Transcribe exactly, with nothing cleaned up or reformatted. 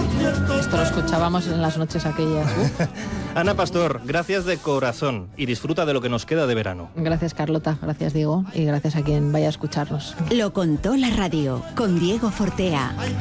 Esto lo escuchábamos en las noches aquellas. Uf. Ana Pastor, gracias de corazón y disfruta de lo que nos queda de verano. Gracias, Carlota, gracias, Diego, y gracias a quien vaya a escucharnos. Lo contó la radio con Diego Fortea.